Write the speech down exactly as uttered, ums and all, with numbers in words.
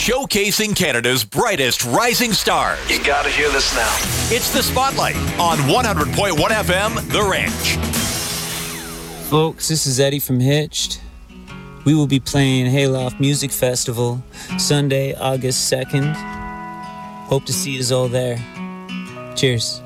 showcasing Canada's brightest rising stars. You gotta hear this now. It's The Spotlight on one hundred point one F M, The Ranch. Folks, this is Eddie from Hitched. We will be playing Hayloft Music Festival Sunday, August second. Hope to see you all there. Cheers.